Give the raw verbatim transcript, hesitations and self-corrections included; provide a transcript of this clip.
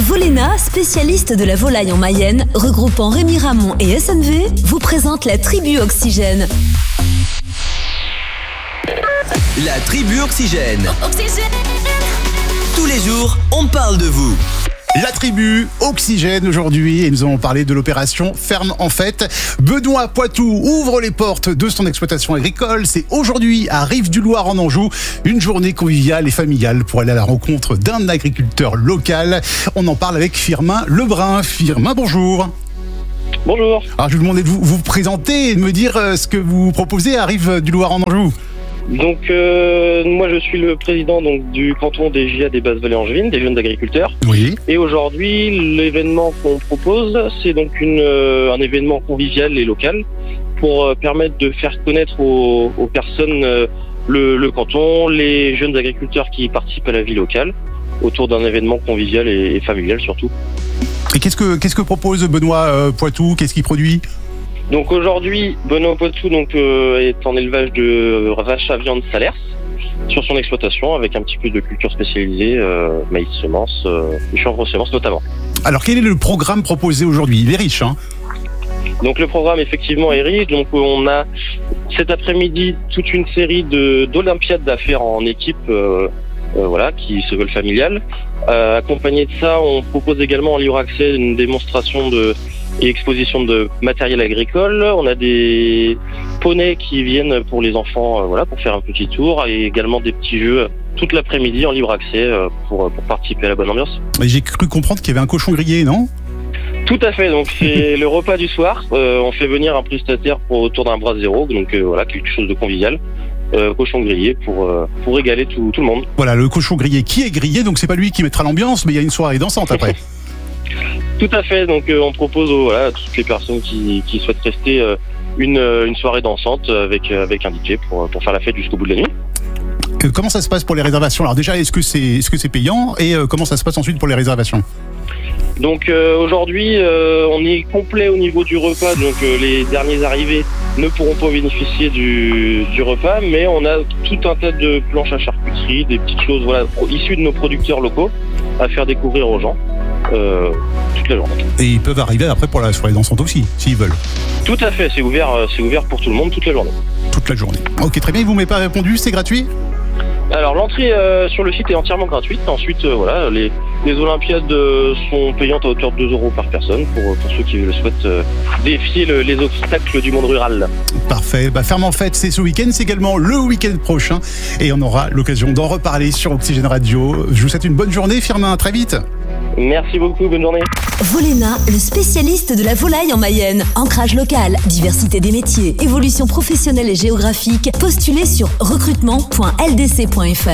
Volena, spécialiste de la volaille en Mayenne, regroupant Rémi Ramon et S N V, vous présente la Tribu Oxygène. La Tribu Oxygène. Oxygène. Tous les jours, on parle de vous. La Tribu Oxygène aujourd'hui, et nous allons parler de l'opération Ferme en Fête. Benoît Poitou ouvre les portes de son exploitation agricole. C'est aujourd'hui à Rive-du-Loir en Anjou, une journée conviviale et familiale pour aller à la rencontre d'un agriculteur local. On en parle avec Firmin Lebrun. Firmin, bonjour. Bonjour. Alors je vous demandais de vous, vous présenter et de me dire ce que vous proposez à Rive-du-Loir en Anjou. Donc euh, moi je suis le président donc, du canton des J A des Basses-Vallées Angevines, des jeunes agriculteurs. Oui. Et aujourd'hui l'événement qu'on propose c'est donc une, euh, un événement convivial et local pour euh, permettre de faire connaître aux, aux personnes euh, le, le canton, les jeunes agriculteurs qui participent à la vie locale autour d'un événement convivial et, et familial surtout. Et qu'est-ce que, qu'est-ce que propose Benoît euh, Poitou? Qu'est-ce qu'il produit? Donc aujourd'hui, Benoît Poitou donc, euh, est en élevage de vaches à viande Salers sur son exploitation avec un petit peu de culture spécialisée, euh, maïs, semences, euh, et chanvre semences notamment. Alors quel est le programme proposé aujourd'hui? Il est riche, hein? Donc le programme effectivement est riche. Donc on a cet après-midi toute une série de, d'olympiades à faire en équipe, euh, euh, voilà, qui se veulent familiales. Euh, accompagné de ça, on propose également en libre accès une démonstration de et exposition de matériel agricole. On a des poneys qui viennent pour les enfants, euh, voilà, pour faire un petit tour, et également des petits jeux toute l'après-midi en libre accès euh, pour, pour participer à la bonne ambiance. Et j'ai cru comprendre qu'il y avait un cochon grillé, non? Tout à fait, donc c'est le repas du soir. Euh, on fait venir un prestataire pour autour d'un bras zéro, donc euh, voilà, quelque chose de convivial. Euh, cochon grillé pour, euh, pour régaler tout, tout le monde. Voilà, le cochon grillé qui est grillé, donc c'est pas lui qui mettra l'ambiance, mais il y a une soirée dansante après. Tout à fait, donc euh, on propose euh, voilà, à toutes les personnes qui, qui souhaitent rester euh, une, euh, une soirée dansante avec, euh, avec un D J pour, pour faire la fête jusqu'au bout de la nuit. Euh, comment ça se passe pour les réservations? Alors déjà, est-ce que c'est, est-ce que c'est payant? Et euh, comment ça se passe ensuite pour les réservations? Donc euh, aujourd'hui, euh, on est complet au niveau du repas, donc euh, les derniers arrivés ne pourront pas bénéficier du, du repas, mais on a tout un tas de planches à charcuterie, des petites choses voilà, issues de nos producteurs locaux à faire découvrir aux gens. Euh, toute la journée. Et ils peuvent arriver après pour la soirée dansante aussi, s'ils veulent. Tout à fait, c'est ouvert, c'est ouvert pour tout le monde toute la journée. Toute la journée. Ok, très bien, vous m'avez pas répondu, c'est gratuit? Alors l'entrée euh, sur le site est entièrement gratuite. Ensuite, euh, voilà, les, les Olympiades euh, sont payantes à hauteur de deux euros par personne pour, pour ceux qui le souhaitent euh, défier le, les obstacles du monde rural. Parfait. Bah, Ferme en Fête, c'est ce week-end, c'est également le week-end prochain. Et on aura l'occasion d'en reparler sur Oxygène Radio. Je vous souhaite une bonne journée, Firmin, à très vite. Merci beaucoup, bonne journée. Volena, le spécialiste de la volaille en Mayenne. Ancrage local, diversité des métiers, évolution professionnelle et géographique. Postulez sur recrutement point l d c point f r.